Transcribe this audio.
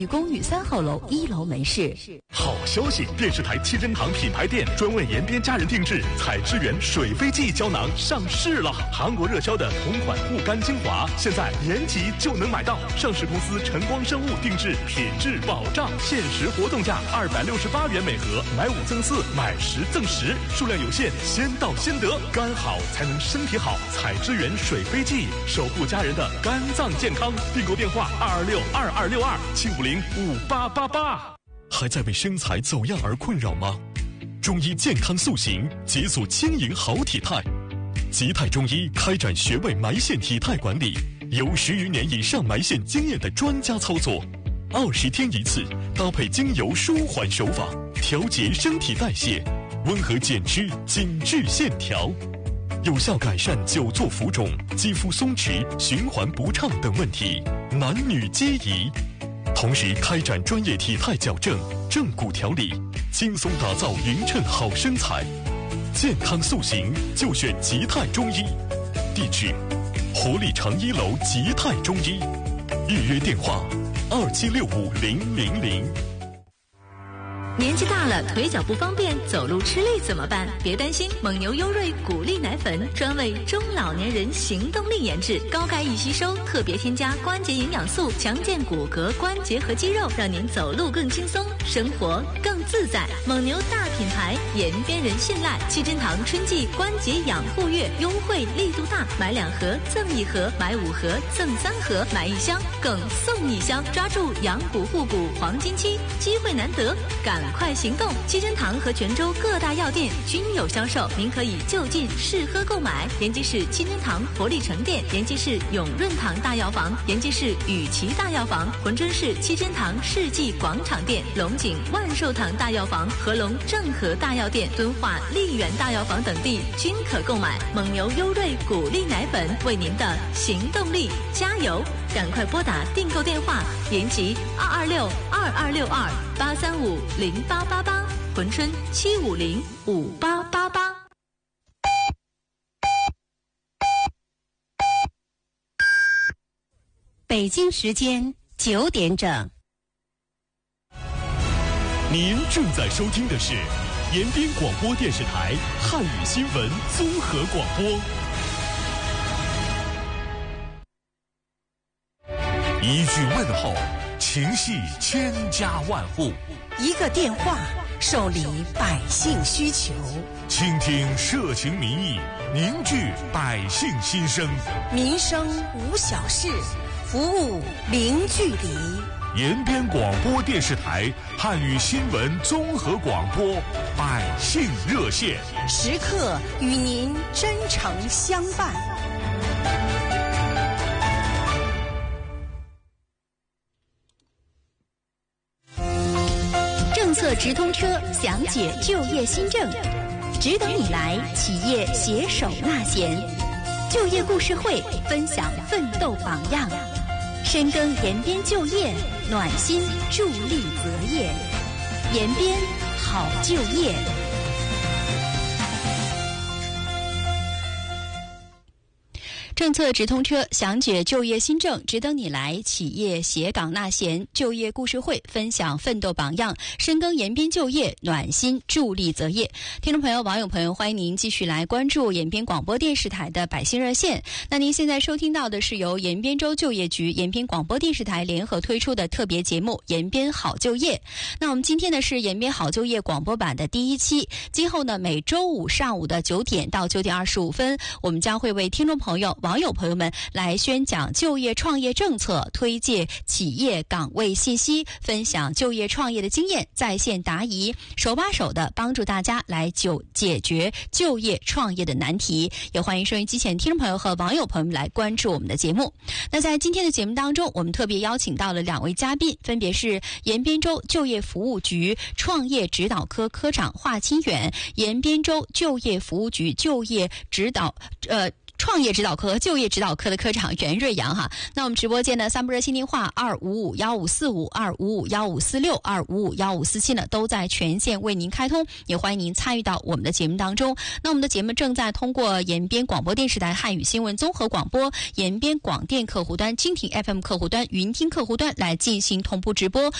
公寓3号楼1楼门市。 好消息！电视台七珍堂品牌店专为延边家人定制采之源水飞记胶囊上市了。韩国热销的同款护肝精华，现在延吉就能买到。上市公司晨光生物定制，品质保障，限时活动价268元每盒，买5赠4，买10赠10，数量有限，先到先得。肝好才能身体好，采之源水飞记，守护家人的肝脏健康。订购电话2262262，7505888。还在为身材走样而困扰吗？中医健康塑形，解锁轻盈好体态。吉泰中医开展穴位埋线体态管理，有10余年以上埋线经验的专家操作，20天一次，搭配精油舒缓手法，调节身体代谢，温和减脂，紧致线条，有效改善久坐浮肿、肌肤松弛、循环不畅等问题，男女皆宜。同时开展专业体态矫正、正骨调理，轻松打造匀称好身材。健康塑形就选吉泰中医，地址：活力长1楼吉泰中医，预约电话27650000。 年纪大了，腿脚不方便，走路吃力怎么办？别担心，蒙牛优瑞骨力奶粉专为中老年人行动力研制，高钙易吸收，特别添加关节营养素，强健骨骼、关节和肌肉，让您走路更轻松，生活更自在。蒙牛大品牌，延边人信赖。七珍堂春季关节养护月优惠力度大，买2盒赠1盒，买5盒赠3盒，买1箱更送1箱，抓住养骨护骨黄金期，机会难得，赶快行动！七珍堂和泉州各大药店均有销售，您可以就近试喝购买。延吉市七珍堂活力城店，延吉市永润堂大药房，延吉市雨琦大药房，珲春市七珍堂世纪广场店，龙井万寿堂大药房、合龙正和大药店、敦化丽园大药房等地均可购买。蒙牛优瑞骨力奶粉，为您的行动力加油！赶快拨打订购电话：延吉226226283508888，珲春7505888。 北京时间9点整。 您正在收听的是延边广播电视台汉语新闻综合广播。一句问候，情系千家万户； 一个电话，受理百姓需求。 倾听社情民意，凝聚百姓心声。 民生无小事，服务零距离。 延边广播电视台汉语新闻综合广播百姓热线， 时刻与您真诚相伴。 政策直通车，详解就业新政，只等你来，企业携手纳贤。就业故事会，分享奋斗榜样，深耕延边就业，暖心助力择业，延边好就业。政策直通车，详解就业新政，只等你来，企业携岗纳贤。就业故事会，分享奋斗榜样，深耕延边就业，暖心助力择业。听众朋友、网友朋友，欢迎您继续来关注延边广播电视台的百姓热线。那您现在收听到的是由延边州就业局、延边广播电视台联合推出的特别节目《延边好就业》。那我们今天呢是延边好就业广播版的第1期，今后呢每周5上午的9点到9点25分，我们将会为听众朋友、网友朋友们来宣讲就业创业政策，推介企业岗位信息，分享就业创业的经验，在线答疑，手把手的帮助大家来解决就业创业的难题。也欢迎收音机前听众朋友和网友朋友们来关注我们的节目。那在今天的节目当中，我们特别邀请到了2位嘉宾，分别是延边州就业服务局创业指导科科长华清远，延边州就业服务局就业指导创业指导科、就业指导科的科长袁瑞阳哈。那我们直播间的3部热线电话2551545、2551546、2551547呢，都在全线为您开通，也欢迎您参与到我们的节目当中。那我们的节目正在通过延边广播电视台汉语新闻综合广播、延边广电客户端、蜻蜓 FM 客户端、云听客户端来进行同步直播。